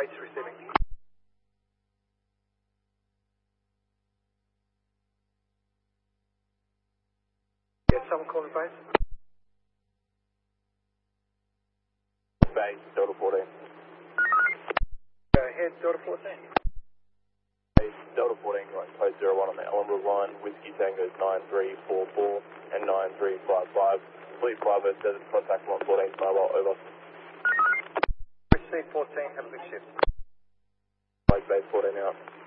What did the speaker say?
base receiving. Yeah, someone call the base. Base, Delta 14. Go ahead, Delta 14. Base, Delta 14, going post 01 on the Ellenbrook line. Whiskey Tango's 9344 and 9355. Fleet Bravo says contact 114 mobile, over. Receive 14, have a good shift. Base 14 out.